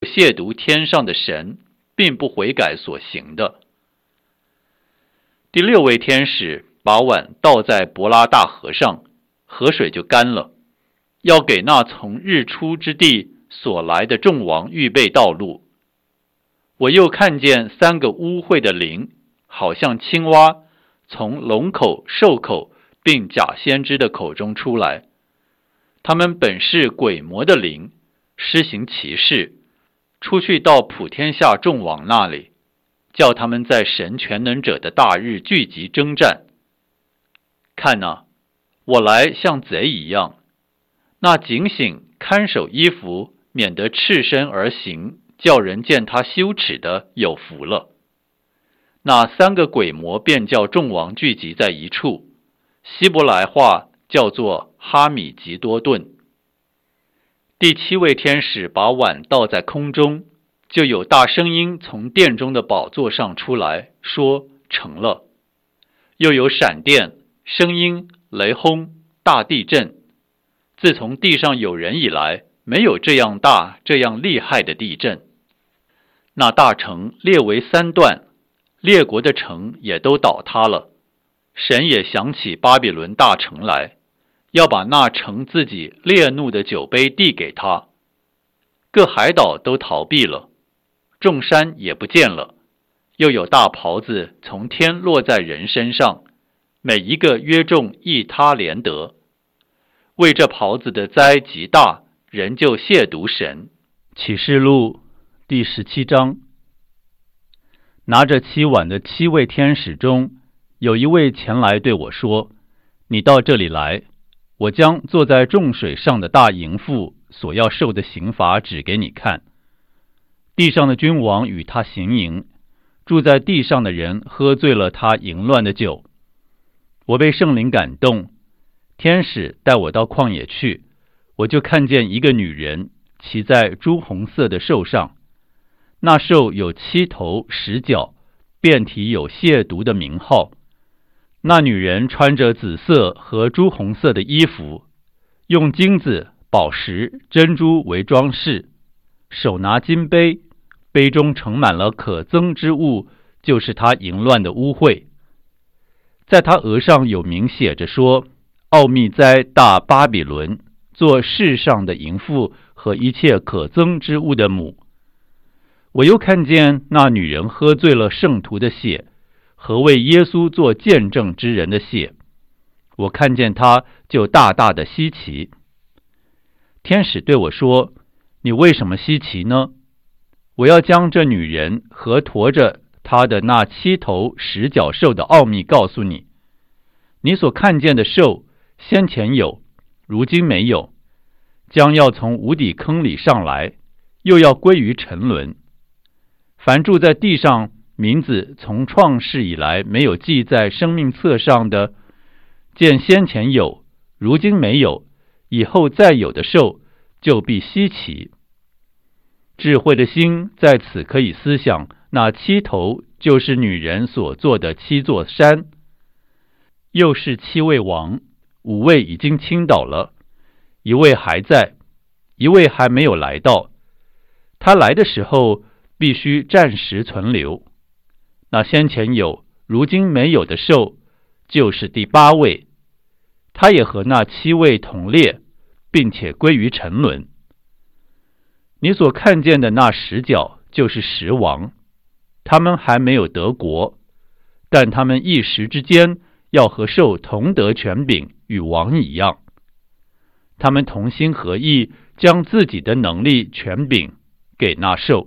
亵渎天上的神，并不悔改所行的。第6位天使把碗倒在伯拉大河上，河水就干了，要给那从日出之地所来的众王预备道路。我又看见3个污秽的灵，好像青蛙，从龙口、兽口并假先知的口中出来。他们本是鬼魔的灵，施行奇事，出去到普天下众王那里，叫他们在神全能者的大日聚集征战。看哪，我来像贼一样，那警醒看守衣服，免得赤身而行，叫人见他羞耻的有福了。那3个鬼魔便叫众王聚集在一处，希伯来话叫做哈米吉多顿。第7位天使把碗倒在空中，就有大声音从殿中的宝座上出来，说成了。又有闪电、声音、雷轰、大地震。自从地上有人以来，没有这样大、这样厉害的地震。那大城列为3段，列国的城也都倒塌了。神也想起巴比伦大城来，要把那城自己烈怒的酒杯递给他。各海岛都逃避了，众山也不见了。又有大袍子从天落在人身上，每一个约重1他连得。为这袍子的灾极大，人就亵渎神。启示录第17章。拿着7碗的7位天使中，有一位前来对我说：你到这里来，我将坐在众水上的大淫妇所要受的刑罚指给你看。地上的君王与他行淫，住在地上的人喝醉了他淫乱的酒。我被圣灵感动，天使带我到旷野去，我就看见一个女人骑在朱红色的兽上，那兽有7头10角，遍体有亵渎的名号。那女人穿着紫色和朱红色的衣服，用金子、宝石、珍珠为装饰，手拿金杯，杯中盛满了可憎之物，就是她淫乱的污秽。在她额上有名写着说：奥秘哉大巴比伦，做世上的淫妇和一切可憎之物的母。我又看见那女人喝醉了圣徒的血和为耶稣做见证之人的血，我看见她就大大的稀奇。天使对我说：你为什么稀奇呢？我要将这女人和驮着她的那7头10角兽的奥秘告诉你。你所看见的兽，先前有，如今没有，将要从无底坑里上来，又要归于沉沦。凡住在地上名字从创世以来没有记在生命册上的，见先前有，如今没有，以后再有的兽，就必稀奇。智慧的心在此可以思想，那7头就是女人所做的7座山。又是7位王，5位已经倾倒了，1位还在，1位还没有来到。他来的时候必须暂时存留。那先前有，如今没有的兽，就是第8位，他也和那7位同列，并且归于沉沦。你所看见的那10角，就是10王，他们还没有得国，但他们一时之间要和兽同得权柄，与王一样。他们同心合意，将自己的能力、权柄给那兽。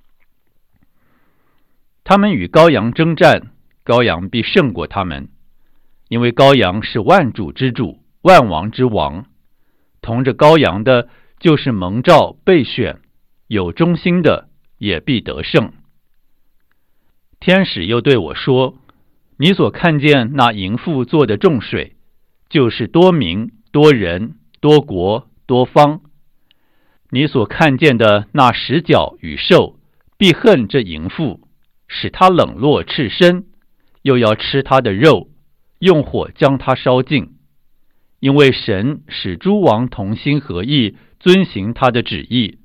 他们与羔羊征战，羔羊必胜过他们，因为羔羊是万主之主，万王之王。同着羔羊的，就是蒙召被选，有忠心的，也必得胜。天使又对我说：你所看见那淫妇做的众水，就是多民、多人、多国、多方。你所看见的那10角与兽，必恨这淫妇，使他冷落赤身，又要吃他的肉，用火将他烧尽。因为神使诸王同心合意，遵行他的旨意，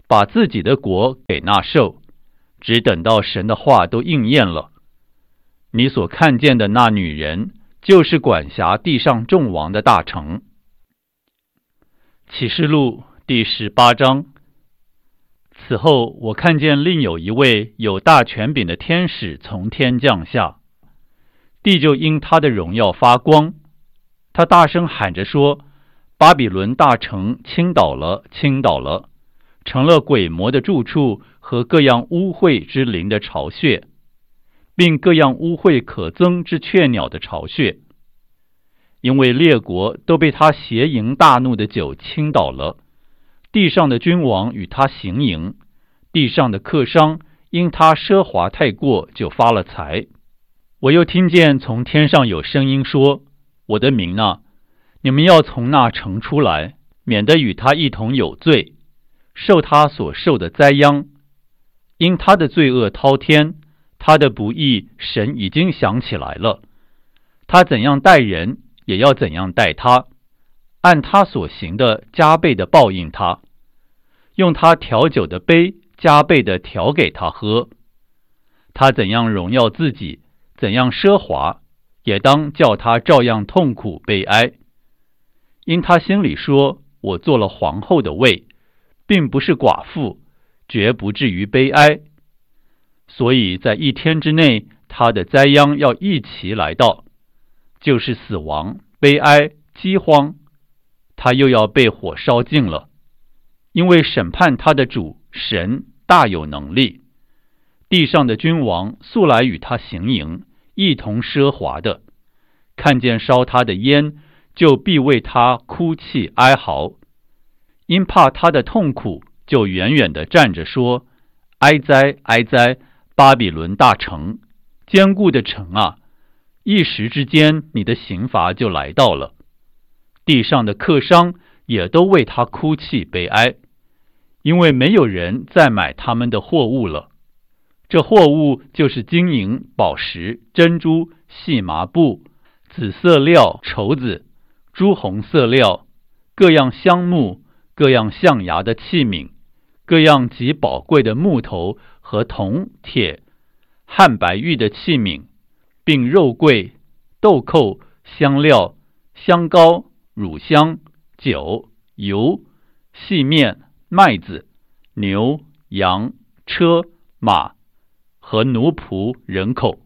把自己的国给那兽，只等到神的话都应验了。你所看见的那女人，就是管辖地上众王的大城。启示录第18章。此后，我看见另有一位有大权柄的天使从天降下，地就因他的荣耀发光。他大声喊着说：巴比伦大城倾倒了，倾倒了，成了鬼魔的住处和各样污秽之灵的巢穴，并各样污秽可憎之雀鸟的巢穴。因为列国都被他邪淫大怒的酒倾倒了，地上的君王与他行淫，地上的客商因他奢华太过就发了财。我又听见从天上有声音说：我的民啊，你们要从那城出来，免得与他一同有罪，受他所受的灾殃。因他的罪恶滔天，他的不义神已经想起来了。他怎样待人，也要怎样待他，按他所行的加倍的报应他，用他调酒的杯加倍的调给他喝。他怎样荣耀自己，怎样奢华，也当叫他照样痛苦悲哀。因他心里说：我做了皇后的位，并不是寡妇，绝不至于悲哀。所以在一天之内，他的灾殃要一齐来到，就是死亡、悲哀、饥荒，他又要被火烧尽了。因为审判他的主神大有能力，地上的君王素来与他行淫，一同奢华的，看见烧他的烟，就必为他哭泣哀嚎。因怕他的痛苦，就远远地站着说：哀哉，哀哉，巴比伦大城，坚固的城啊！一时之间，你的刑罚就来到了。地上的客商也都为他哭泣悲哀，因为没有人再买他们的货物了。这货物就是金银、宝石、珍珠、细麻布、紫色料、绸子、朱红色料，各样香木，各样象牙的器皿，各样极宝贵的木头和铜、铁、汉白玉的器皿，并肉桂、豆蔻、香料、香膏、乳香、酒、油、细面、麦子、牛、羊、车、马和奴仆人口。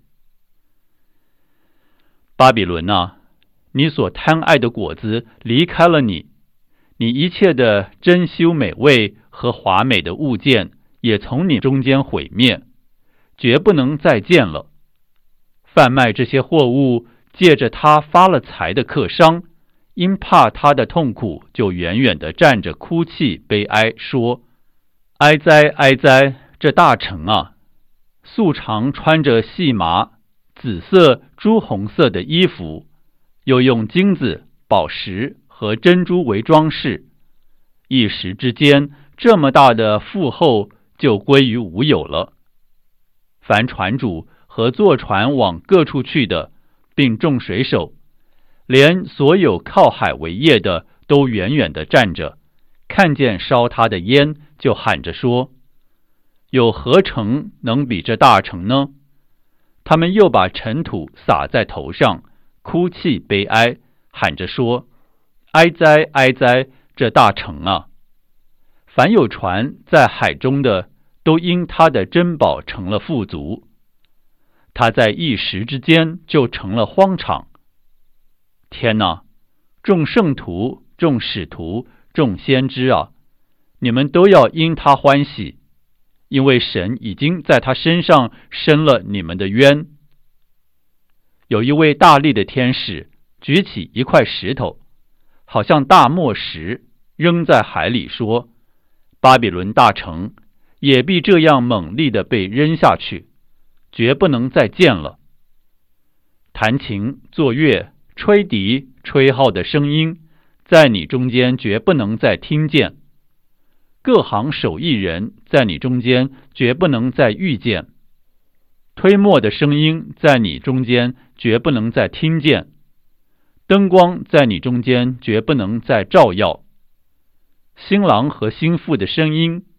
巴比伦啊，你所贪爱的果子离开了你，你一切的珍馐美味和华美的物件也从你中间毁灭，绝不能再见了。贩卖这些货物，借着他发了财的客商，因怕他的痛苦，就远远地站着哭泣悲哀，说：哀哉，哀哉，这大城啊！素常穿着细麻、紫色、朱红色的衣服，又用金子、宝石和珍珠为装饰，一时之间，这么大的富厚就归于无有了。凡船主和坐船往各处去的，并众水手，连所有靠海为业的，都远远地站着，看见烧他的烟，就喊着说：有何城能比这大城呢？他们又把尘土撒在头上，哭泣悲哀，喊着说：哀哉，哀哉，这大城啊！凡有船在海中的，都因他的珍宝成了富足。他在一时之间就成了荒场。天哪！众圣徒、众使徒、众先知啊，你们都要因他欢喜，因为神已经在他身上伸了你们的冤。有一位大力的天使举起一块石头，好像大磨石，扔在海里，说：巴比伦大城也必这样猛力地被扔下去，绝不能再见了。弹琴、作乐、吹笛、吹号的声音，在你中间绝不能再听见。各行手艺人在你中间绝不能再遇见。推磨的声音在你中间绝不能再听见。灯光在你中间绝不能再照耀。新郎和新妇的声音，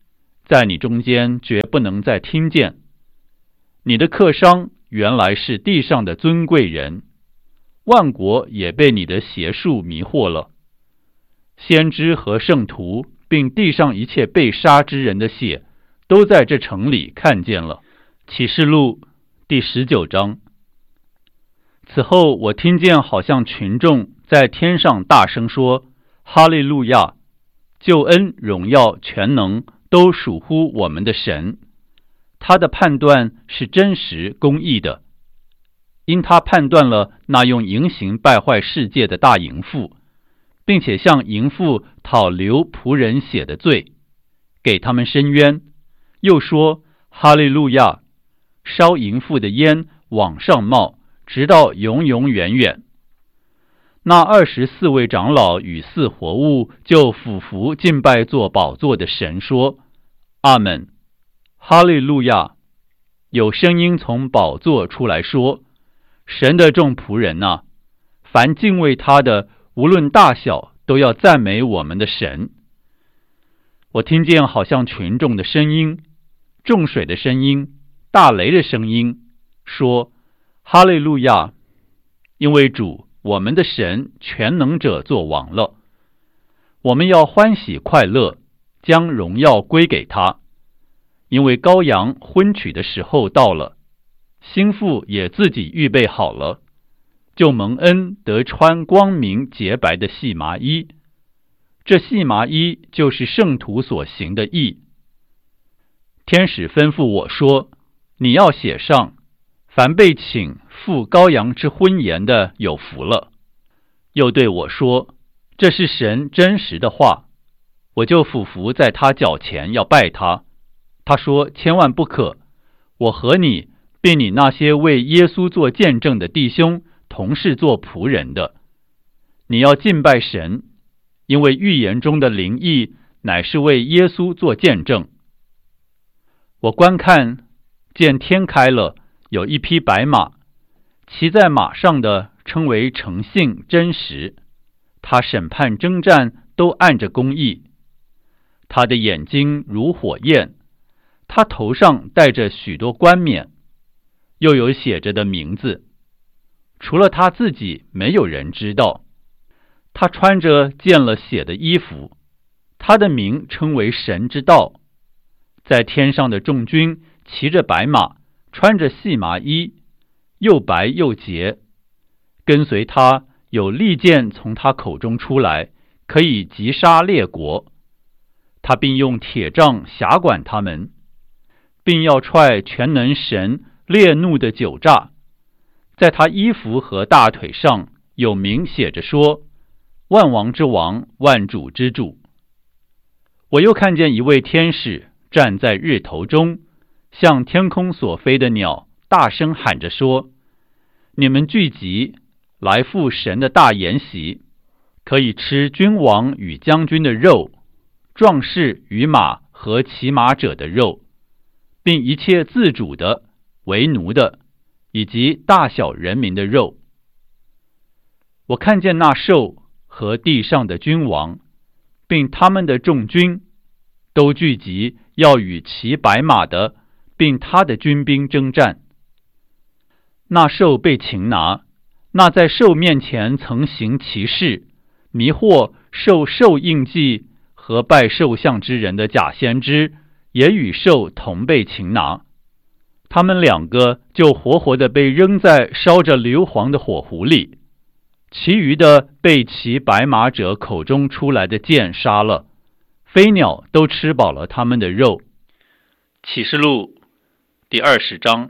在你中间绝不能再听见。你的客商原来是地上的尊贵人，万国也被你的邪术迷惑了。先知和圣徒，并地上一切被杀之人的血，都在这城里看见了。启示录第19章。此后我听见好像群众在天上大声说：哈利路亚！救恩、荣耀、全能都属乎我们的神。他的判断是真实公义的，因他判断了那用淫行败坏世界的大淫妇，并且向淫妇讨流仆人血的罪，给他们伸冤。又说：哈利路亚！烧淫妇的烟往上冒，直到永永远远。那24位长老与4活物就俯伏敬拜做宝座的神，说：阿们，哈利路亚！有声音从宝座出来说：神的众仆人啊，凡敬畏他的，无论大小，都要赞美我们的神。我听见好像群众的声音，众水的声音，大雷的声音，说：哈利路亚！因为主我们的神全能者作王了，我们要欢喜快乐，将荣耀归给他。因为羔羊婚娶的时候到了，新妇也自己预备好了，就蒙恩得穿光明洁白的细麻衣。这细麻衣就是圣徒所行的义。天使吩咐我说：你要写上，凡被请赴羔羊之婚筵的有福了。又对我说：这是神真实的话。我就俯伏在他脚前要拜他。他说：千万不可，我和你并你那些为耶稣做见证的弟兄同是做仆人的，你要敬拜神，因为预言中的灵意乃是为耶稣做见证。我观看，见天开了，有一匹白马，骑在马上的称为诚信真实，他审判征战都按着公义。他的眼睛如火焰，他头上戴着许多冠冕，又有写着的名字，除了他自己没有人知道。他穿着见了血的衣服，他的名称为神之道。在天上的众军骑着白马，穿着细麻衣，又白又洁。跟随他有利剑从他口中出来，可以击杀列国。他并用铁杖辖管他们，并要踹全能神烈怒的酒榨。在他衣服和大腿上有名写着说：万王之王，万主之主。我又看见一位天使站在日头中，向天空所飞的鸟大声喊着说：你们聚集来赴神的大筵席，可以吃君王与将军的肉，壮士与马和骑马者的肉，并一切自主的、为奴的，以及大小人民的肉。我看见那兽和地上的君王，并他们的众军，都聚集要与骑白马的，并他的军兵征战。那兽被擒拿，那在兽面前曾行奇事，迷惑受印记和拜兽像之人的假先知，也与兽同被擒拿。他们两个就活活的被扔在烧着硫磺的火湖里，其余的被骑白马者口中出来的箭杀了，飞鸟都吃饱了他们的肉。启示录第20章。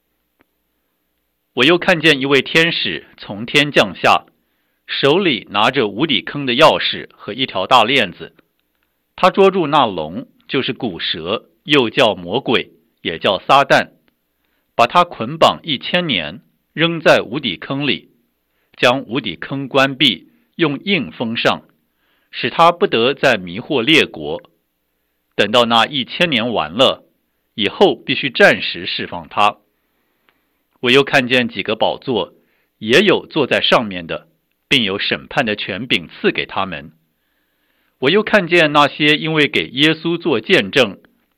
我又看见一位天使从天降下，手里拿着无底坑的钥匙和一条大链子。他捉住那龙，就是古蛇，又叫魔鬼，也叫撒旦，把他捆绑1000年，扔在无底坑里，将无底坑关闭，用印封上，使他不得再迷惑列国。等到那1000年完了以后，必须暂时释放他。我又看见几个宝座，也有坐在上面的，并有审判的权柄赐给他们。我又看见那些因为给耶稣做见证，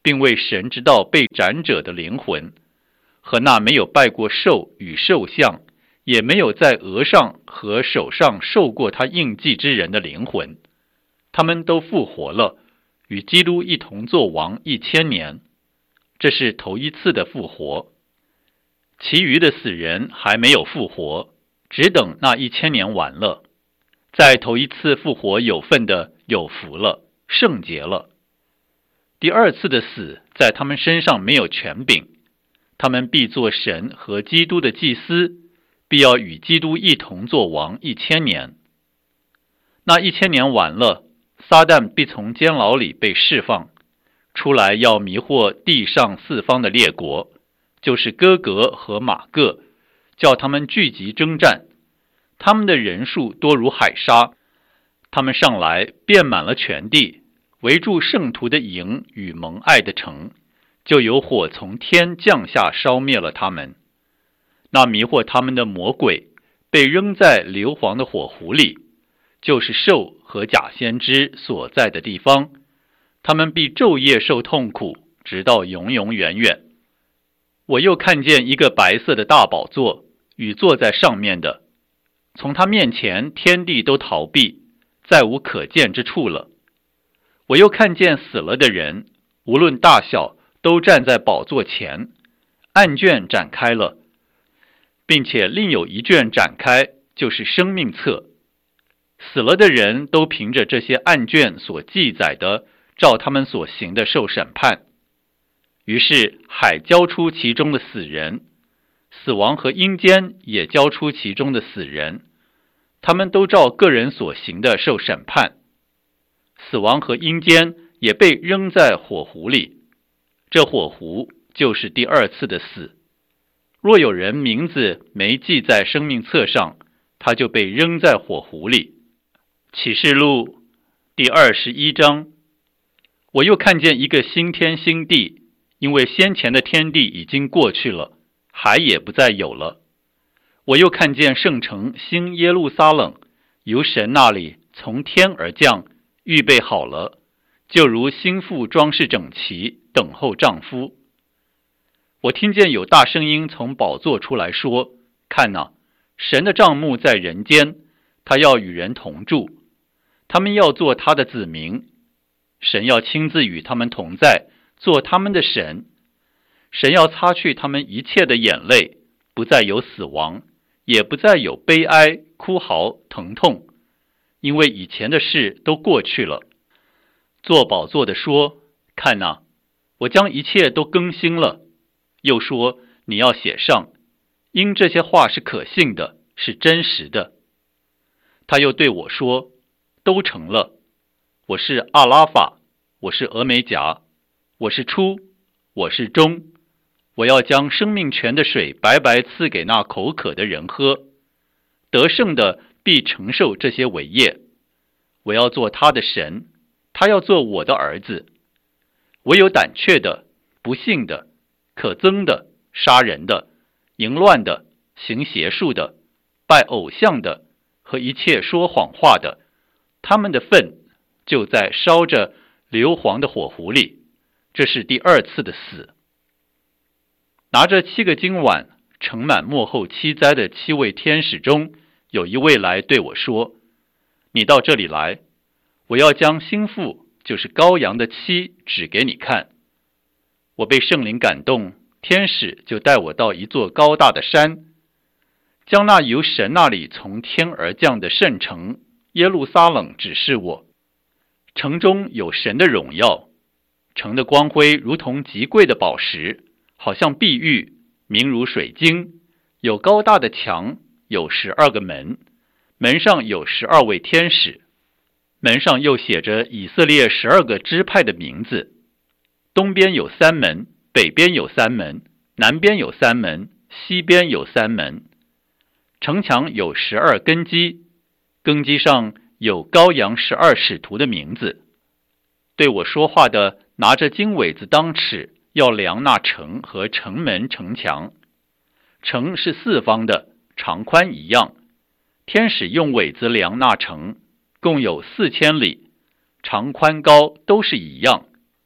并为神之道被斩者的灵魂，和那没有拜过兽与兽像，也没有在额上和手上受过他印记之人的灵魂，他们都复活了，与基督一同作王1000年。这是头一次的复活。其余的死人还没有复活，只等那1000年完了。在头一次复活有份的有福了，圣洁了。第二次的死在他们身上没有权柄，他们必做神和基督的祭司，必要与基督一同作王1000年。那1000年完了，撒旦必从监牢里被释放，出来要迷惑地上四方的列国，就是哥格和马各，叫他们聚集征战。他们的人数多如海沙，他们上来遍满了全地，围住圣徒的营与蒙爱的城，就有火从天降下烧灭了他们。那迷惑他们的魔鬼被扔在硫磺的火湖里，就是兽和假先知所在的地方，他们必昼夜受痛苦，直到永永远远。我又看见一个白色的大宝座，与坐在上面的，从他面前天地都逃避，再无可见之处了。我又看见死了的人，无论大小，都站在宝座前，案卷展开了，并且另有一卷展开，就是生命册。死了的人都凭着这些案卷所记载的，照他们所行的受审判。于是海交出其中的死人，死亡和阴间也交出其中的死人，他们都照个人所行的受审判。死亡和阴间也被扔在火湖里，这火湖就是第二次的死。若有人名字没记在生命册上，他就被扔在火湖里。启示录第21章。我又看见一个新天新地，因为先前的天地已经过去了，海也不再有了。我又看见圣城新耶路撒冷，由神那里从天而降，预备好了，就如新妇装饰整齐，等候丈夫。我听见有大声音从宝座出来说，看哪，神的帐幕在人间，他要与人同住，他们要做他的子民，神要亲自与他们同在，做他们的神。神要擦去他们一切的眼泪，不再有死亡，也不再有悲哀、哭嚎、疼痛，因为以前的事都过去了。坐宝座的说，看哪，我将一切都更新了。又说，你要写上，因这些话是可信的，是真实的。他又对我说，都成了。我是阿拉法，我是俄梅甲，我是初，我是终。我要将生命泉的水白白赐给那口渴的人喝，得胜的必承受这些伟业。我要做他的神，他要做我的儿子。唯有胆怯的、不信的、可憎的、杀人的、淫乱的、行邪术的、拜偶像的和一切说谎话的，他们的份就在烧着硫磺的火湖里。这是第二次的死。拿着7个金碗盛满末后7灾的7位天使中，有一位来对我说，你到这里来，我要将新妇，就是羔羊的妻指给你看。我被圣灵感动，天使就带我到一座高大的山，将那由神那里从天而降的圣城耶路撒冷指示我。城中有神的荣耀，城的光辉如同极贵的宝石，好像碧玉，明如水晶。有高大的墙，有12个门，门上有12位天使，门上又写着以色列12个支派的名字。东边有3门，北边有3门，南边有3门，西边有3门。城墙有12根基，根基上有羔羊12使徒的名字。对我说话的拿着金苇子当尺，要量那城和城门城墙。城是4方的，长宽一样。天使用苇子量那城，共有4000里，长宽高都是一样。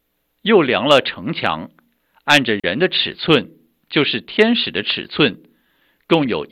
又量了城墙，按着人的尺寸，就是天使的尺寸，共有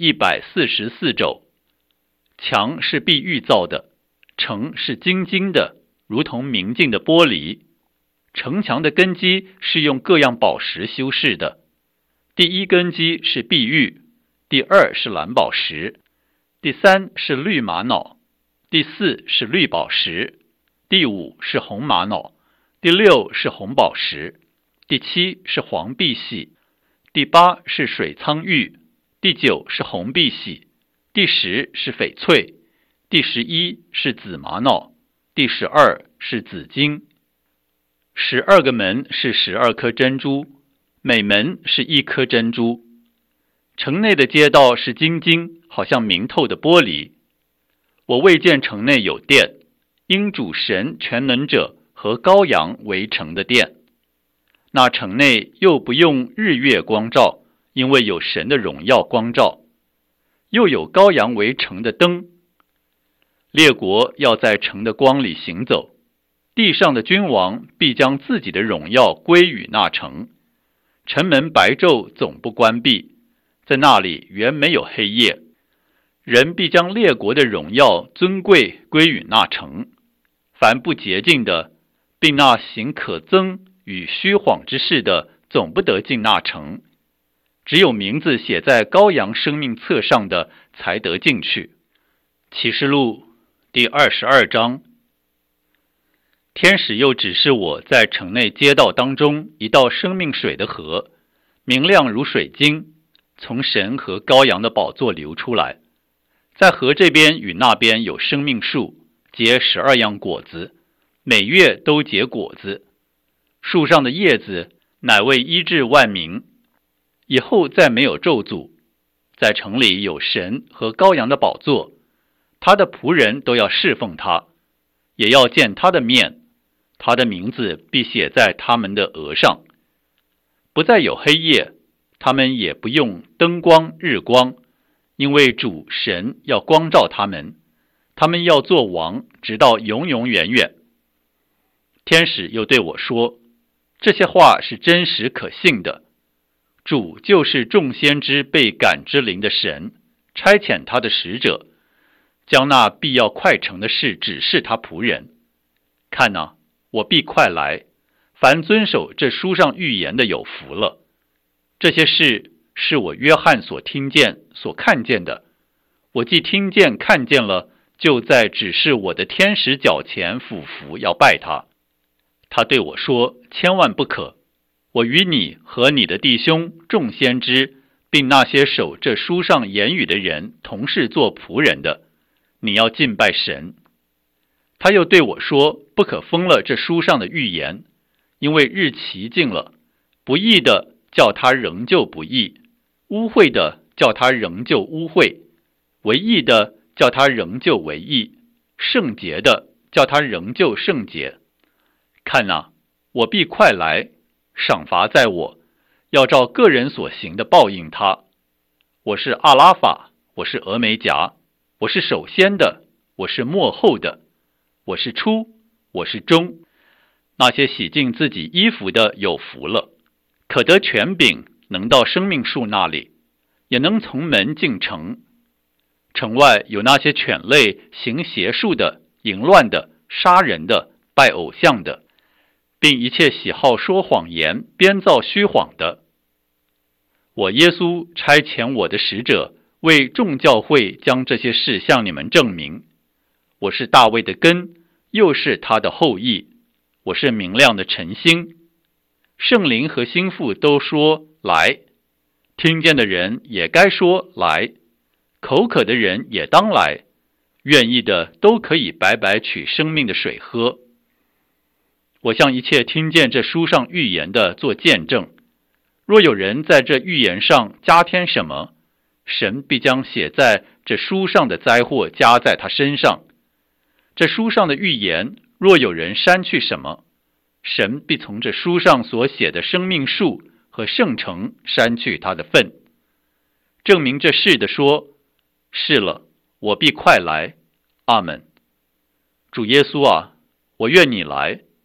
144肘。墙是碧玉造的，城是晶晶的，如同明镜的玻璃。城墙的根基是用各样宝石修饰的。第一根基是碧玉，第二是蓝宝石，第三是绿玛瑙，第四是绿宝石，第五是红玛瑙，第六是红宝石，第七是黄碧玺，第八是水苍玉，第九是红碧玺，第10是翡翠，第11是紫玛瑙，第12是紫金。12个门是12颗珍珠，每门是1颗珍珠。城内的街道是晶晶，好像明透的玻璃。我未见城内有殿，因主神全能者和羔羊为城的殿。那城内又不用日月光照，因为有神的荣耀光照。又有羔羊为城的灯。列国要在城的光里行走，地上的君王必将自己的荣耀归于那城。城门白昼总不关闭，在那里原没有黑夜。人必将列国的荣耀尊贵归于那城。凡不洁净的，并那行可憎与虚谎之事的，总不得进那城。只有名字写在羔羊生命册上的，才得进去。启示录第22章。天使又指示我在城内街道当中一道生命水的河，明亮如水晶，从神和羔羊的宝座流出来。在河这边与那边有生命树，结12样果子，每月都结果子。树上的叶子乃为医治万民。以后再没有咒诅。在城里有神和羔羊的宝座，他的仆人都要侍奉他，也要见他的面，他的名字必写在他们的额上。不再有黑夜，他们也不用灯光日光，因为主神要光照他们，他们要做王，直到永永远远。天使又对我说，这些话是真实可信的。主就是众先知被感之灵的神，差遣他的使者，将那必要快成的事指示他仆人。看哪，我必快来，凡遵守这书上预言的有福了。这些事是我约翰所听见所看见的。我既听见看见了，就在指示我的天使脚前俯伏要拜他。他对我说，千万不可。我与你和你的弟兄众先知，并那些守这书上言语的人同是做仆人的，你要敬拜神。他又对我说，不可封了这书上的预言，因为日期近了。不义的叫他仍旧不义，污秽的叫他仍旧污秽，为义的叫他仍旧为义，圣洁的叫他仍旧圣洁。看哪，我必快来，赏罚在我，要照个人所行的报应他。我是阿拉法，我是俄梅戛，我是首先的，我是末后的，我是初，我是终。那些洗净自己衣服的有福了，可得权柄，能到生命树那里，也能从门进城。城外有那些犬类、行邪术的、淫乱的、杀人的、拜偶像的，并一切喜好说谎言、编造虚谎的。我耶稣差遣我的使者，为众教会将这些事向你们证明。我是大卫的根，又是他的后裔。我是明亮的晨星。圣灵和心腹都说来，听见的人也该说来，口渴的人也当来，愿意的都可以白白取生命的水喝。我向一切听见这书上预言的做见证，若有人在这预言上加添什么，神必将写在这书上的灾祸加在他身上。这书上的预言，若有人删去什么，神必从这书上所写的生命树和圣城删去他的份。证明这事的说，是了，我必快来。阿们。主耶稣啊，我愿你来，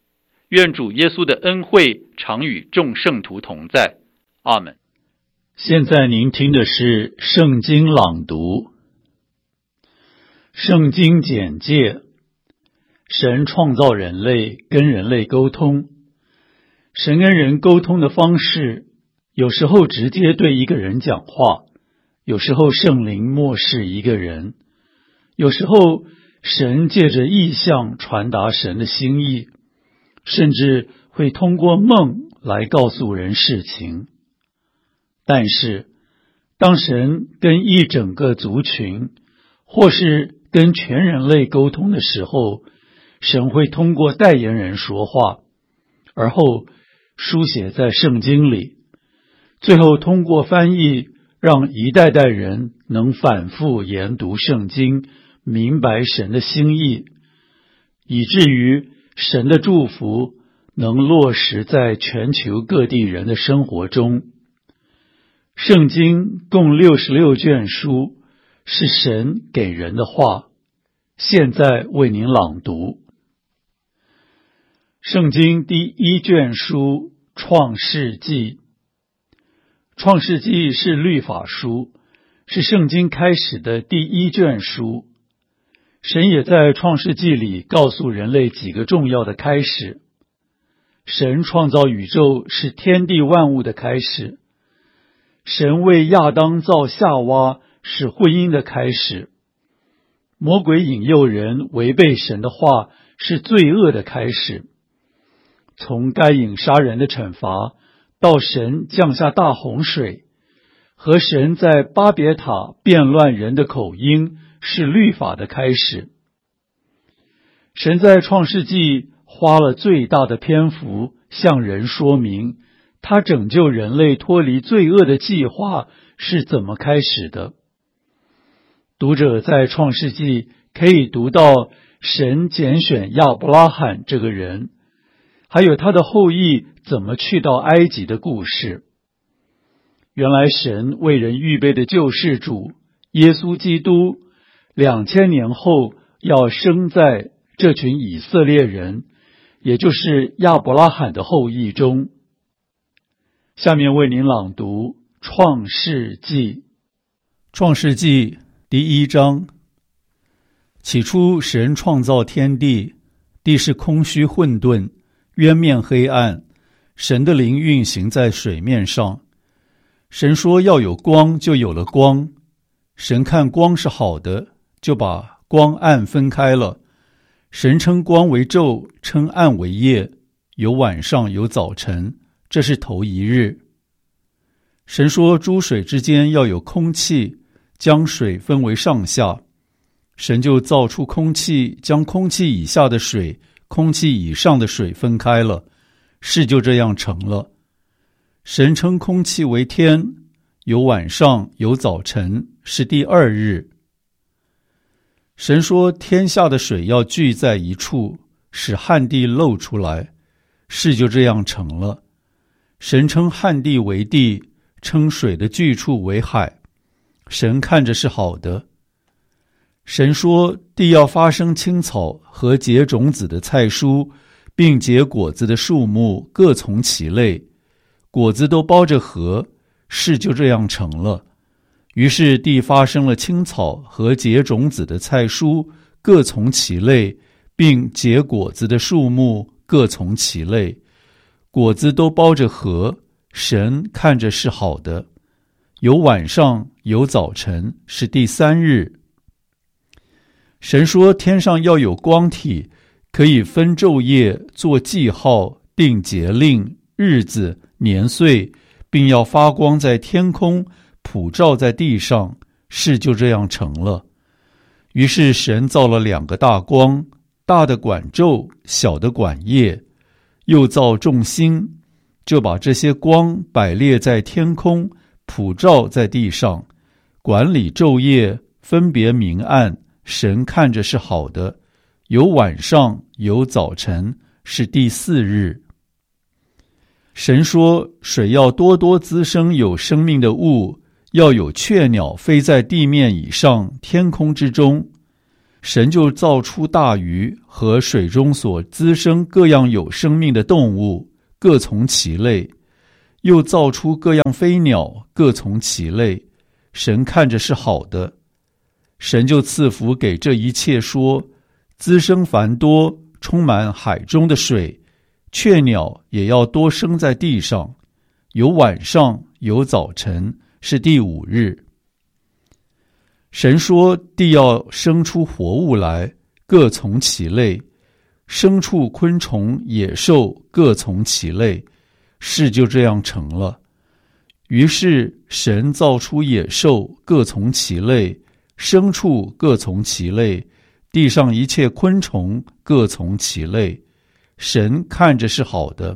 愿主耶稣的恩惠常与众圣徒同在。阿们。 现在您听的是圣经朗读。圣经简介：神创造人类，跟人类沟通。神跟人沟通的方式，有时候直接对一个人讲话，有时候圣灵默示一个人，有时候神借着异象传达神的心意，甚至会通过梦来告诉人事情。但是，当神跟一整个族群，或是跟全人类沟通的时候，神会通过代言人说话，而后书写在圣经里，最后通过翻译，让一代代人能反复研读圣经，明白神的心意，以至于神的祝福能落实在全球各地人的生活中。圣经共66卷书，是神给人的话。现在为您朗读。圣经第一卷书创世纪。创世纪是律法书，是圣经开始的第一卷书。神也在创世纪里告诉人类几个重要的开始。神创造宇宙是天地万物的开始。神为亚当造夏娃是婚姻的开始。魔鬼引诱人违背神的话是罪恶的开始。从该隐杀人的惩罚，到神降下大洪水，和神在巴别塔变乱人的口音，是律法的开始。神在创世纪花了最大的篇幅向人说明，他拯救人类脱离罪恶的计划是怎么开始的。读者在创世纪可以读到神拣选亚伯拉罕这个人，还有他的后裔怎么去到埃及的故事。原来神为人预备的救世主耶稣基督2000年后要生在这群以色列人，也就是亚伯拉罕的后裔中。下面为您朗读创世纪。创世纪第1章。起初神创造天地，地是空虚混沌，渊面黑暗，神的灵运行在水面上。神说要有光，就有了光。神看光是好的，就把光暗分开了。神称光为昼，称暗为夜，有晚上，有早晨，这是头一日。神说诸水之间要有空气，将水分为上下。神就造出空气，将空气以下的水、空气以上的水分开了，事就这样成了。神称空气为天，有晚上，有早晨，是第2日。神说天下的水要聚在一处，使旱地露出来，事就这样成了。神称旱地为地，称水的聚处为海。神看着是好的。神说地要发生青草和结种子的菜蔬，并结果子的树木，各从其类，果子都包着核，事就这样成了。于是地发生了青草和结种子的菜蔬，各从其类，并结果子的树木，各从其类，果子都包着核。神看着是好的。有晚上，有早晨，是第3日。神说天上要有光体，可以分昼夜，做记号，定节令、日子、年岁，并要发光在天空，普照在地上，事就这样成了。于是神造了2个大光，大的管昼，小的管夜，又造众星，就把这些光摆列在天空，普照在地上，管理昼夜，分别明暗。神看着是好的。有晚上，有早晨，是第4日。神说水要多多滋生有生命的物，要有雀鸟飞在地面以上，天空之中。 神就造出大鱼和水中所滋生各样有生命的动物，各从其类，又造出各样飞鸟，各从其类。神看着是好的。神就赐福给这一切，说：滋生繁多，充满海中的水，雀鸟也要多生在地上。有晚上，有早晨，是第5日。神说，地要生出活物来，各从其类，牲畜、昆虫、野兽各从其类，事就这样成了。于是神造出野兽各从其类，牲畜各从其类，地上一切昆虫各从其类。神看着是好的。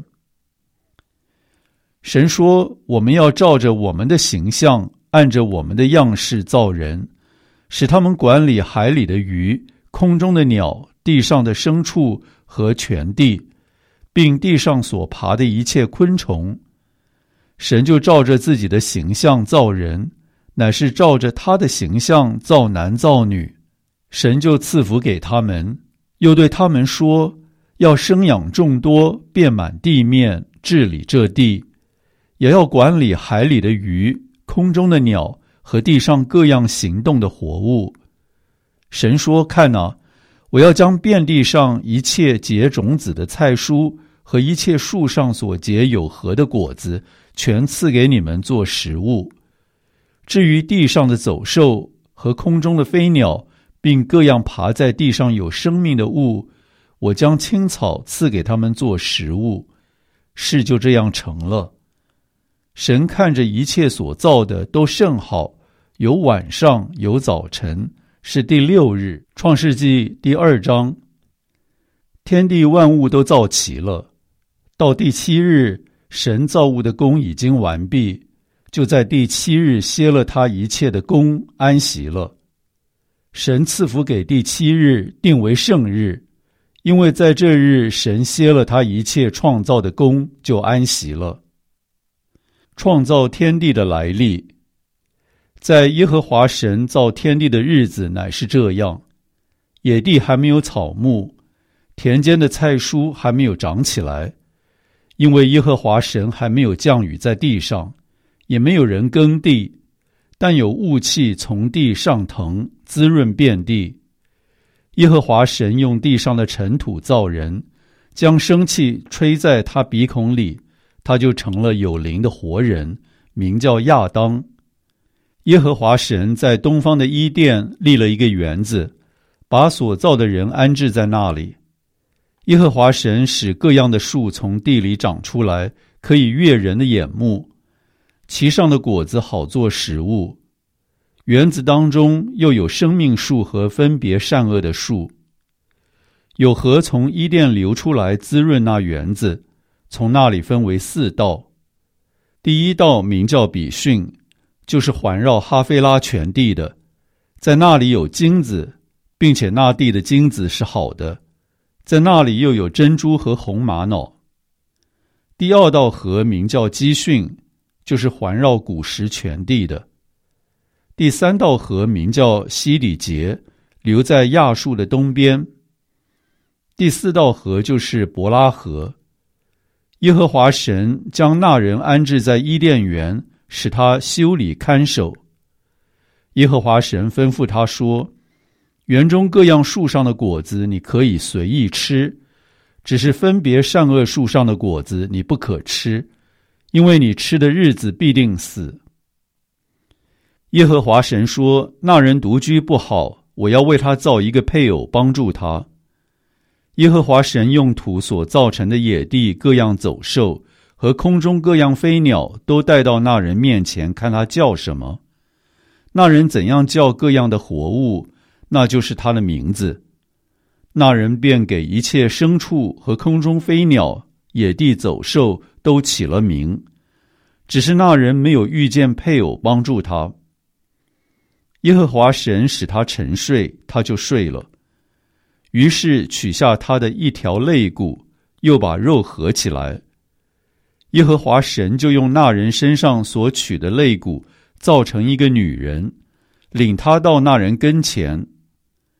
神说，我们要照着我们的形象，按着我们的样式造人，使他们管理海里的鱼、空中的鸟、地上的牲畜和全地，并地上所爬的一切昆虫。神就照着自己的形象造人，乃是照着他的形象造男造女。神就赐福给他们，又对他们说，要生养众多，遍满地面，治理这地，也要管理海里的鱼、空中的鸟和地上各样行动的活物。神说，看哪，我要将遍地上一切结种子的菜蔬和一切树上所结有核的果子，全赐给你们做食物。至于地上的走兽和空中的飞鸟，并各样爬在地上有生命的物，我将青草赐给他们做食物。事就这样成了。神看着一切所造的都甚好，有晚上，有早晨，是第6日。创世纪第2章。天地万物都造齐了，到第7日，神造物的工已经完毕，就在第7日歇了他一切的工，安息了。神赐福给第7日，定为圣日，因为在这日神歇了他一切创造的工，就安息了。创造天地的来历。在耶和华神造天地的日子乃是这样：野地还没有草木，田间的菜蔬还没有长起来，因为耶和华神还没有降雨在地上，也没有人耕地，但有雾气从地上腾，滋润遍地。耶和华神用地上的尘土造人，将生气吹在他鼻孔里，他就成了有灵的活人，名叫亚当。耶和华神在东方的伊甸立了一个园子，把所造的人安置在那里。耶和华神使各样的树从地里长出来，可以悦人的眼目，其上的果子好做食物。园子当中又有生命树和分别善恶的树。有河从伊甸流出来，滋润那园子，从那里分为4道。第1道名叫比逊，就是环绕哈菲拉全地的，在那里有金子，并且那地的金子是好的，在那里又有珍珠和红玛瑙。第2道河名叫基训，就是环绕古时全地的。第3道河名叫西底结，流在亚述的东边。第4道河就是伯拉河。耶和华神将那人安置在伊甸园，使他修理看守。耶和华神吩咐他说，园中各样树上的果子你可以随意吃，只是分别善恶树上的果子你不可吃，因为你吃的日子必定死。耶和华神说，那人独居不好，我要为他造一个配偶帮助他。耶和华神用土所造成的野地各样走兽和空中各样飞鸟都带到那人面前，看他叫什么。那人怎样叫各样的活物，那就是他的名字。那人便给一切牲畜和空中飞鸟、野地走兽都起了名，只是那人没有遇见配偶帮助他。耶和华神使他沉睡，他就睡了。于是取下他的一条肋骨，又把肉合起来。耶和华神就用那人身上所取的肋骨造成一个女人，领他到那人跟前。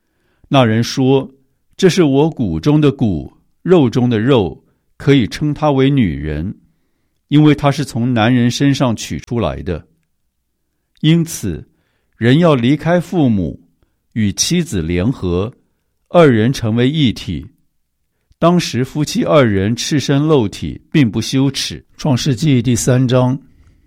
那人说，这是我骨中的骨，肉中的肉，可以称她为女人，因为她是从男人身上取出来的。因此，人要离开父母，与妻子联合，二人成为一体。当时夫妻二人赤身露体，并不羞耻。创世纪第3章。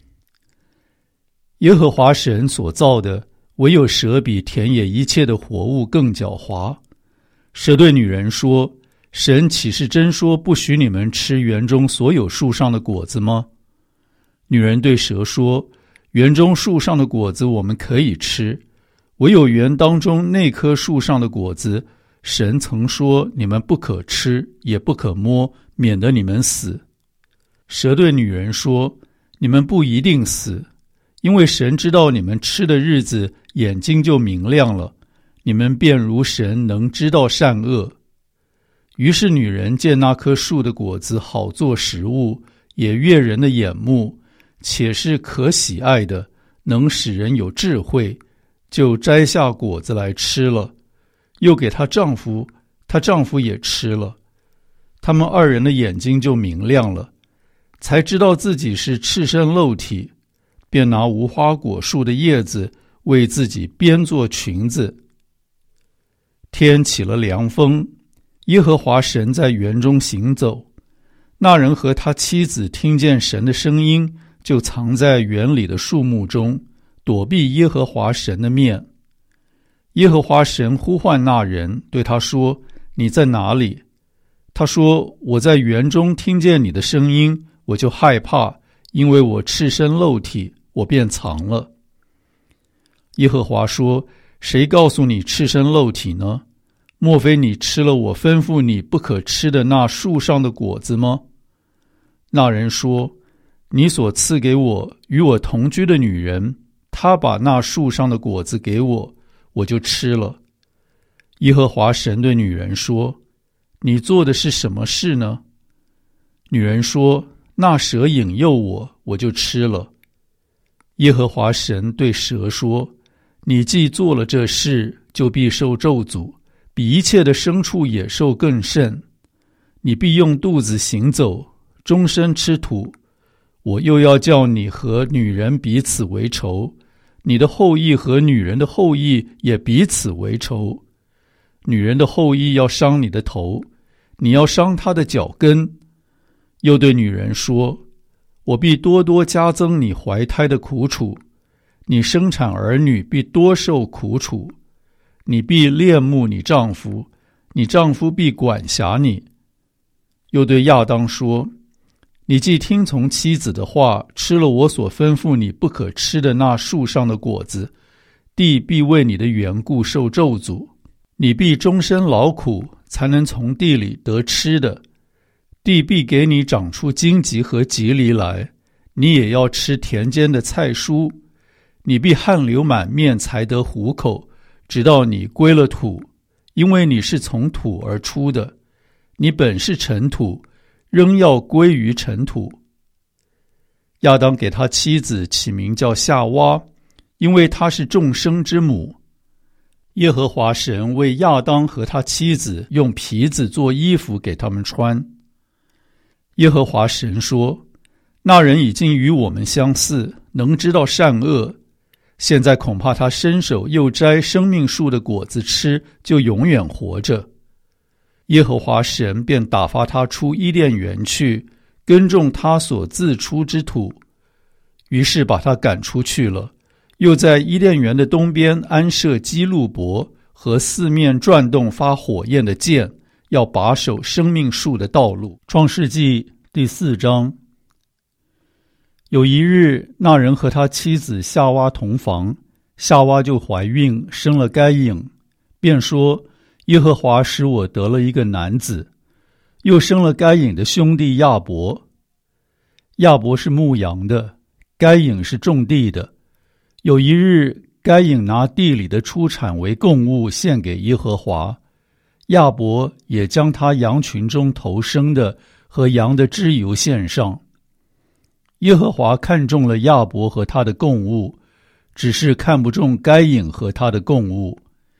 耶和华神所造的，唯有蛇比田野一切的活物更狡猾。蛇对女人说，神岂是真说不许你们吃园中所有树上的果子吗？女人对蛇说，园中树上的果子我们可以吃，唯有园当中那棵树上的果子，神曾说你们不可吃，也不可摸，免得你们死。蛇对女人说，你们不一定死，因为神知道你们吃的日子，眼睛就明亮了，你们便如神，能知道善恶。于是女人见那棵树的果子好做食物，也悦人的眼目，且是可喜爱的，能使人有智慧，就摘下果子来吃了，又给她丈夫，她丈夫也吃了。他们二人的眼睛就明亮了，才知道自己是赤身露体，便拿无花果树的叶子为自己编做裙子。天起了凉风，耶和华神在园中行走。那人和他妻子听见神的声音，就藏在园里的树木中，躲避耶和华神的面。耶和华神呼唤那人，对他说，你在哪里？他说，我在园中听见你的声音，我就害怕，因为我赤身露体，我便藏了。耶和华说，谁告诉你赤身露体呢？莫非你吃了我吩咐你不可吃的那树上的果子吗？那人说，你所赐给我与我同居的女人，她把那树上的果子给我，我就吃了。耶和华神对女人说，你做的是什么事呢？女人说，那蛇引诱我，我就吃了。耶和华神对蛇说，你既做了这事，就必受咒诅，比一切的牲畜野兽更甚。你必用肚子行走，终身吃土。我又要叫你和女人彼此为仇，你的后裔和女人的后裔也彼此为仇。女人的后裔要伤你的头，你要伤她的脚跟。又对女人说，我必多多加增你怀胎的苦楚，你生产儿女必多受苦楚。你必恋慕你丈夫，你丈夫必管辖你。又对亚当说，你既听从妻子的话，吃了我所吩咐你不可吃的那树上的果子，地必为你的缘故受咒诅，你必终身劳苦，才能从地里得吃的。地必给你长出荆棘和棘藜来，你也要吃田间的菜蔬。你必汗流满面才得糊口，直到你归了土，因为你是从土而出的，你本是尘土，仍要归于尘土。亚当给他妻子起名叫夏娃，因为她是众生之母。耶和华神为亚当和他妻子用皮子做衣服给他们穿。耶和华神说，那人已经与我们相似，能知道善恶，现在恐怕他伸手又摘生命树的果子吃，就永远活着。耶和华神便打发他出伊甸园去，耕种他所自出之土。于是把他赶出去了，又在伊甸园的东边安设基路伯和四面转动发火焰的剑，要把守生命树的道路。创世纪第4章。有一日，那人和他妻子夏娃同房，夏娃就怀孕，生了该隐，便说，耶和华使我得了一个男子。又生了该隐的兄弟亚伯。亚伯是牧羊的，该隐是种地的。有一日，该隐拿地里的出产为供物献给耶和华，亚伯也将他羊群中头生的和羊的脂油献上。耶和华看中了亚伯和他的供物，只是看不中该隐和他的供物。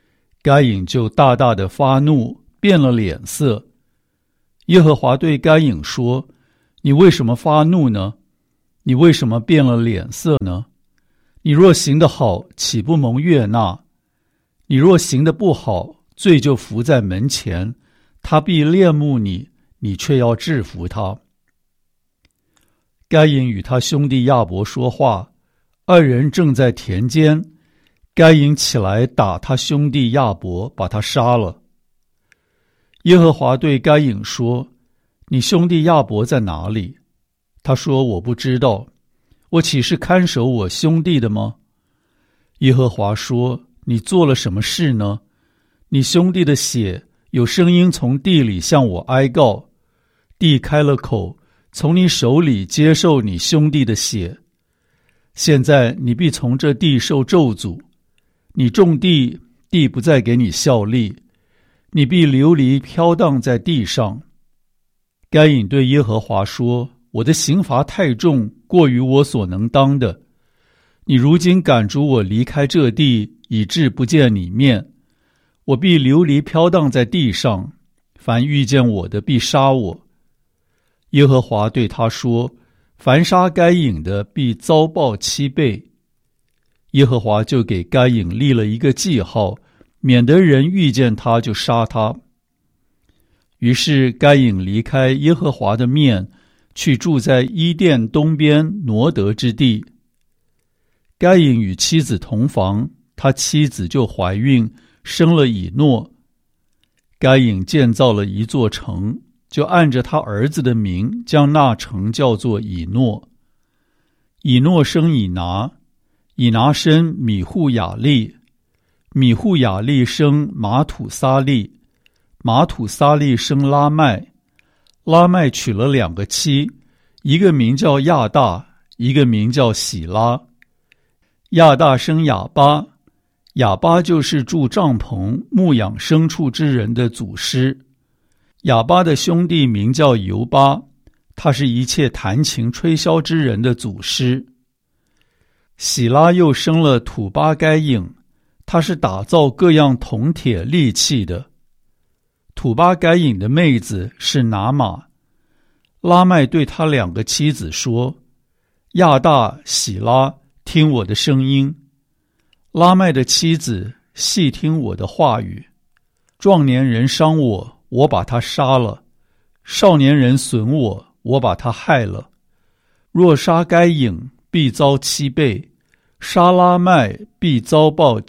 该隐就大大的发怒，变了脸色。耶和华对该隐说：你为什么发怒呢？你为什么变了脸色呢？你若行得好，岂不蒙悦纳？你若行得不好，罪就伏在门前，他必恋慕你，你却要制服他。该隐与他兄弟亚伯说话，二人正在田间，该隐起来打他兄弟亚伯，把他杀了。耶和华对该隐说：你兄弟亚伯在哪里？他说：我不知道，我岂是看守我兄弟的吗？耶和华说：你做了什么事呢？你兄弟的血有声音从地里向我哀告，地开了口，从你手里接受你兄弟的血。现在你必从这地受咒诅，你种地，地不再给你效力，你必流离飘荡在地上。该隐对耶和华说：我的刑罚太重，过于我所能当的。你如今赶逐我离开这地，以致不见你面，我必流离飘荡在地上，凡遇见我的必杀我。耶和华对他说：凡杀该隐的必遭报7倍。耶和华就给该隐立了一个记号，免得人遇见他就杀他。于是该隐离开耶和华的面，去住在伊甸东边挪得之地。该隐与妻子同房，他妻子就怀孕，生了以诺。该隐建造了一座城，就按着他儿子的名，将那城叫做以诺。以诺生以拿，以拿生米户雅利，米户雅利生马土撒利，马土撒利生拉麦，拉麦娶了2个妻，一个名叫亚大，一个名叫喜拉。亚大生亚巴，亚巴就是住帐篷牧养牲畜之人的祖师。亚巴的兄弟名叫犹巴，他是一切弹琴吹箫之人的祖师。喜拉又生了土巴该隐，他是打造各样铜铁利器的。土巴该隐的妹子是拿玛。拉麦对他2个妻子说：亚大、喜拉，听我的声音。拉麦的妻子细听我的话语。壮年人伤我，我把他杀了；少年人损我，我把他害了。若杀该隐，必遭7倍；杀拉麦，必遭报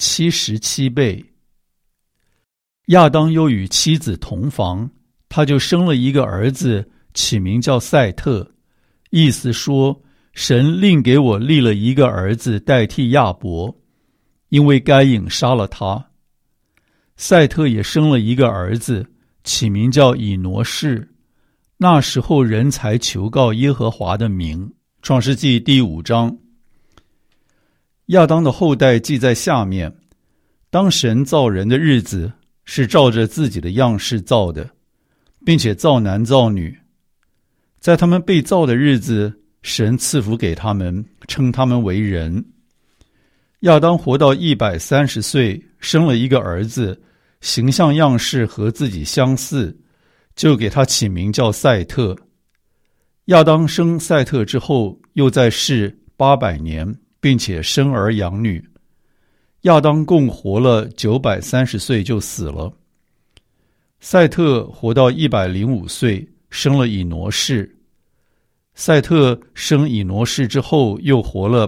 77倍。亚当又与妻子同房，他就生了一个儿子，起名叫赛特，意思说神另给我立了一个儿子代替亚伯，因为该隐杀了他。赛特也生了一个儿子，起名叫以挪士。那时候人才求告耶和华的名。创世纪第5章。亚当的后代记在下面。当神造人的日子，是照着自己的样式造的，并且造男造女。在他们被造的日子，神赐福给他们，称他们为人。亚当活到130岁，生了一个儿子，形象样式和自己相似，就给他起名叫赛特。亚当生赛特之后，又在世800年，并且生儿养女。亚当共活了930岁就死了。赛特活到105岁，生了以挪士。赛特生以挪士之后，又活了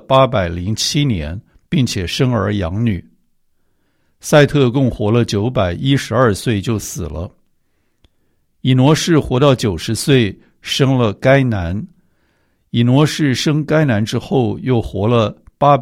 807年，并且生儿养女。赛特共活了912岁就死了。以挪士活到90岁，生了该南。以挪士生该南之后，又活了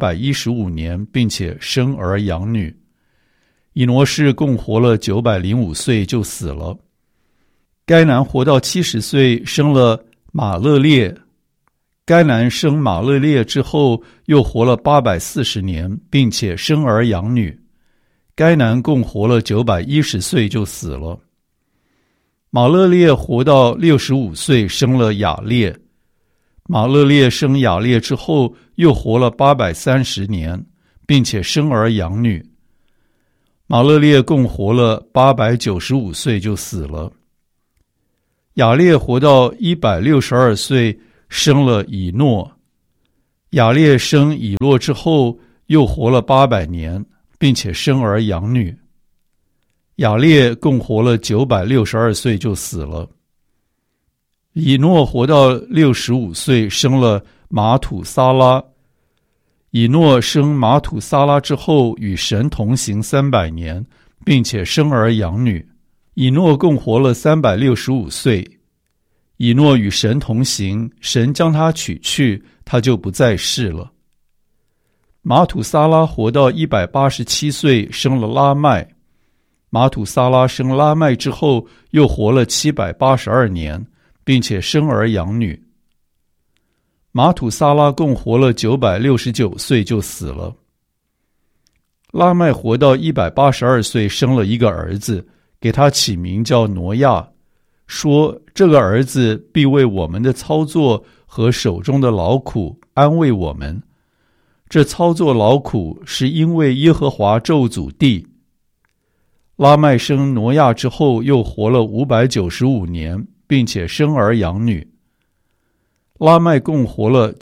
815年，并且生儿养女。以挪士共活了905岁就死了。该南活到70岁，生了马勒列。该南生马勒列之后，又活了840年，并且生儿养女。该南共活了910岁就死了。马勒列活到65岁，生了雅列。马勒列生雅列之后，又活了830年，并且生儿养女。 马勒列共活了895岁就死了。雅列活到162岁，生了以诺。雅列生以诺之后，又活了800年，并且生儿养女。雅列共活了962岁就死了。以诺活到65岁，生了马土撒拉。以诺生马土撒拉之后，与神同行300年，并且生儿养女。以诺共活了365岁。以诺与神同行，神将他取去，他就不在世了。马土撒拉活到187岁，生了拉麦。马土撒拉生拉麦之后，又活了782年，并且生儿养女。马土撒拉共活了969岁就死了。拉麦活到182岁，生了一个儿子，给他起名叫挪亚，说这个儿子必为我们的操作和手中的劳苦安慰我们。这操作劳苦是因为耶和华咒诅地。拉麦生挪亚之后，又活了595年，并且生儿养女。拉麦共活了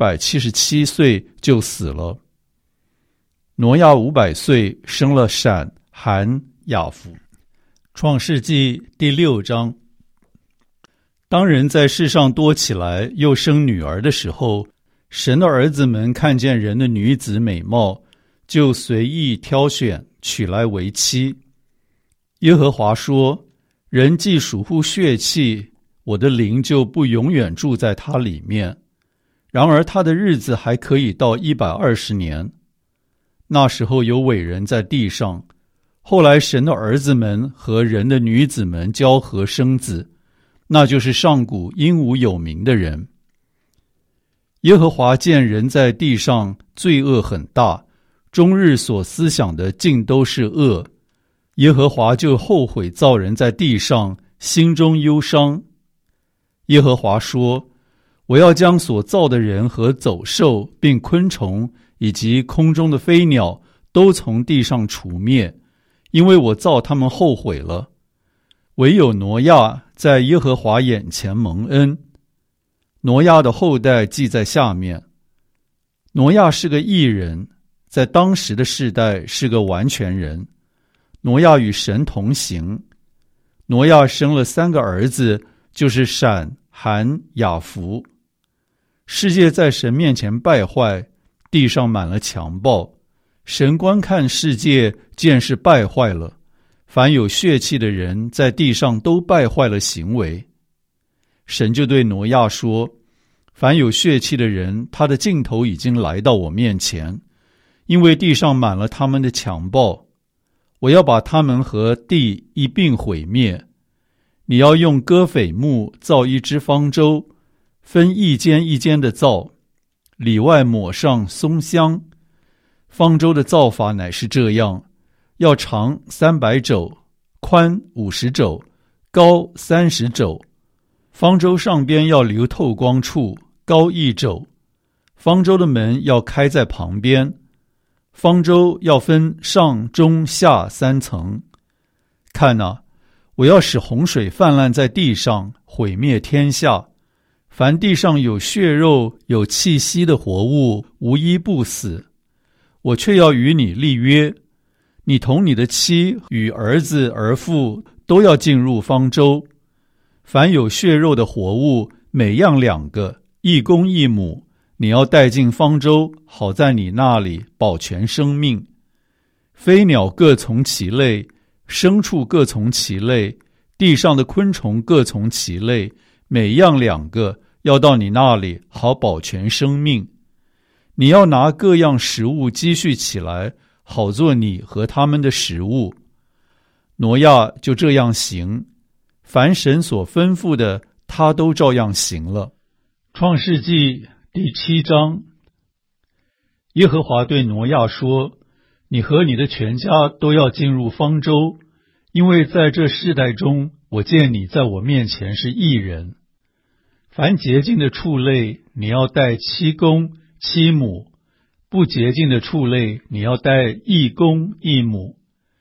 777岁就死了。挪亚500岁，生了闪、含、雅弗。创世纪第6章。当人在世上多起来，又生女儿的时候，神的儿子们看见人的女子美貌，就随意挑选，娶来为妻。耶和华说：人既属乎血气，我的灵就不永远住在他里面。然而他的日子还可以到120年。那时候有伟人在地上，后来神的儿子们和人的女子们交合生子，那就是上古英武有名的人。耶和华见人在地上罪恶很大，终日所思想的尽都是恶。耶和华就后悔造人在地上，心中忧伤。耶和华说：我要将所造的人和走兽，并昆虫，以及空中的飞鸟，都从地上除灭，因为我造他们后悔了。唯有挪亚在耶和华眼前蒙恩。挪亚的后代记在下面。挪亚是个义人，在当时的世代是个完全人。挪亚与神同行。挪亚生了3个儿子，就是闪、含、雅弗。世界在神面前败坏，地上满了强暴。神观看世界，见是败坏了，凡有血气的人在地上都败坏了行为。神就对挪亚说：凡有血气的人，他的尽头已经来到我面前，因为地上满了他们的强暴。我要把他们和地一并毁灭。你要用戈斐木造一只方舟，分一间一间的造，里外抹上松香。方舟的造法乃是这样：要长300肘，宽50肘，高30肘。方舟上边要留透光处，高1肘。方舟的门要开在旁边。方舟要分上中下3层。看哪，我要使洪水泛滥在地上，毁灭天下。凡地上有血肉有气息的活物，无一不死。我却要与你立约，你同你的妻与儿子儿妇都要进入方舟。凡有血肉的活物，每样2个，一公一母，你要带进方舟，好在你那里保全生命。飞鸟各从其类，牲畜各从其类，地上的昆虫各从其类，每样2个，要到你那里好保全生命。你要拿各样食物积蓄起来，好做你和他们的食物。挪亚就这样行，凡神所吩咐的，他都照样行了。创世纪第7章。耶和华对挪亚说：你和你的全家都要进入方舟，因为在这世代中，我见你在我面前是义人。凡洁净的畜类，你要带7公7母；不洁净的畜类，你要带1公1母。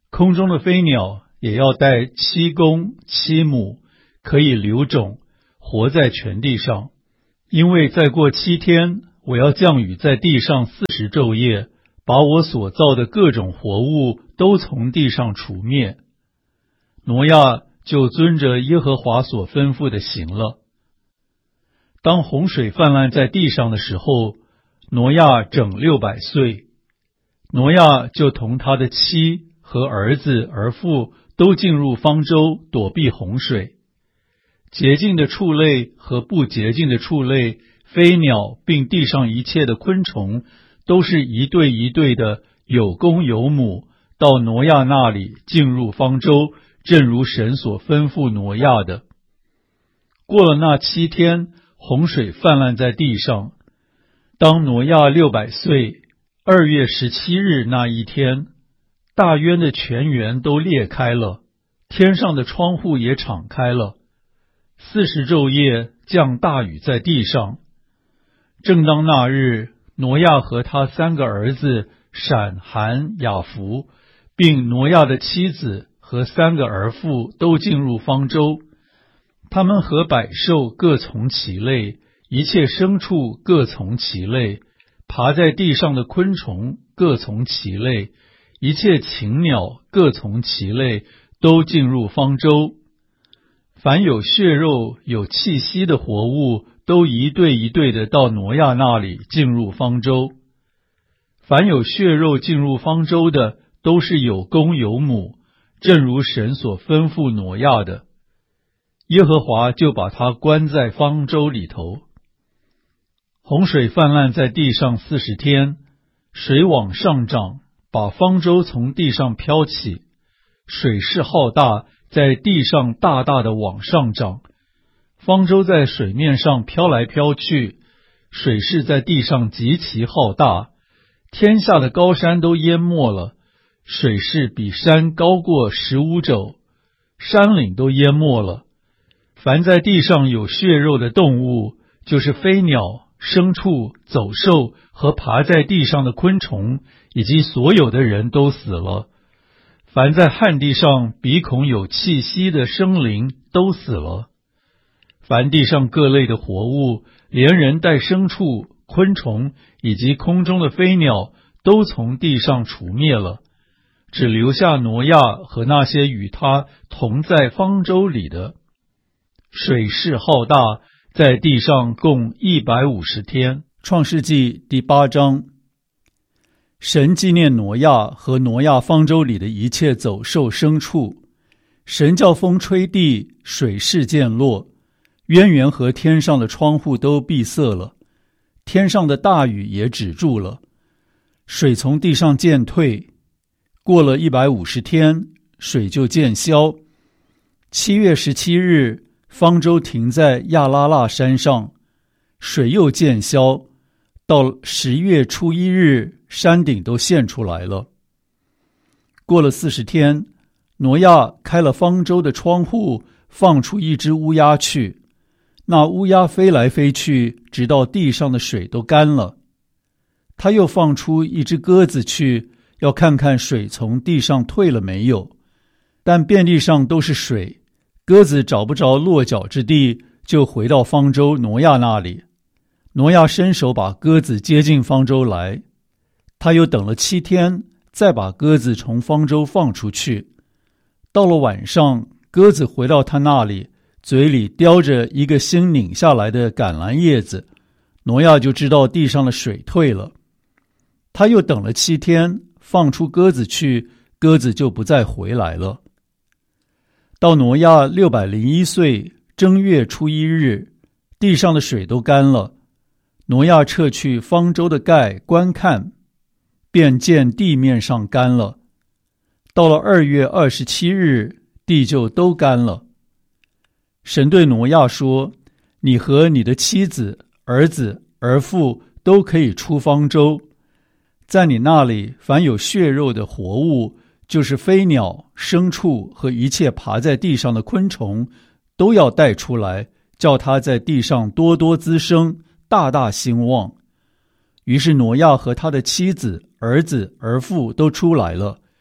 空中的飞鸟也要带7公7母，可以留种，活在全地上。因为再过7天，我要降雨在地上40昼夜，把我所造的各种活物都从地上除灭。挪亚就遵着耶和华所吩咐的行了。当洪水泛滥在地上的时候，挪亚整600岁。挪亚就同他的妻和儿子儿妇都进入方舟，躲避洪水。洁净的畜类和不洁净的畜类，飞鸟并地上一切的昆虫，都是一对一对的，有公有母，到挪亚那里进入方舟，正如神所吩咐挪亚的。过了那7天，洪水泛滥在地上。当挪亚600岁2月17日那一天，大渊的泉源都裂开了，天上的窗户也敞开了。40昼夜降大雨在地上。正当那日，挪亚和他3个儿子闪、含、雅弗，并挪亚的妻子和3个儿妇都进入方舟。他们和百兽各从其类，一切牲畜各从其类，爬在地上的昆虫各从其类，一切禽鸟各从其类，都进入方舟。凡有血肉有气息的活物，都一对一对的到挪亚那里进入方舟。凡有血肉进入方舟的，都是有公有母，正如神所吩咐挪亚的。耶和华就把他关在方舟里头。洪水泛滥在地上40天，水往上涨，把方舟从地上飘起，水势浩大，在地上大大的往上涨。方舟在水面上飘来飘去，水势在地上极其浩大，天下的高山都淹没了，水势比山高过15肘，山岭都淹没了。凡在地上有血肉的动物，就是飞鸟、牲畜、走兽和爬在地上的昆虫，以及所有的人都死了。凡在旱地上鼻孔有气息的生灵都死了。凡地上各类的活物，连人带牲畜、昆虫以及空中的飞鸟，都从地上除灭了，只留下挪亚和那些与他同在方舟里的。水势浩大，在地上共150天。创世纪第8章。神纪念挪亚和挪亚方舟里的一切走兽牲畜。神叫风吹地，水势渐落，渊源和天上的窗户都闭塞了，天上的大雨也止住了，水从地上渐退。过了150天，水就渐消。7月17日，方舟停在亚拉腊山上，水又渐消。到10月初1日，山顶都现出来了。过了40天，挪亚开了方舟的窗户，放出一只乌鸦去。那乌鸦飞来飞去，直到地上的水都干了。他又放出一只鸽子去，要看看水从地上退了没有。但遍地上都是水，鸽子找不着落脚之地，就回到方舟挪亚那里。挪亚伸手把鸽子接进方舟来。他又等了7天，再把鸽子从方舟放出去。到了晚上，鸽子回到他那里，嘴里叼着一个新拧下来的橄榄叶子。挪亚就知道地上的水退了。他又等了7天，放出鸽子去，鸽子就不再回来了。到挪亚601岁正月初1日，地上的水都干了。挪亚撤去方舟的盖观看，便见地面上干了。到了2月27日，地就都干了。神对挪亚说：你和你的妻子、儿子、儿妇都可以出方舟。在你那里凡有血肉的活物，就是飞鸟、牲畜和一切爬在地上的昆虫，都要带出来，叫它在地上多多滋生，大大兴旺。于是挪亚和他的妻子、儿子、儿妇都出来了，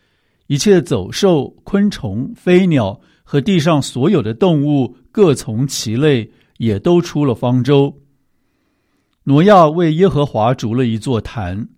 一切走兽、昆虫、飞鸟和地上所有的动物各从其类，也都出了方舟。挪亚为耶和华筑了一座坛，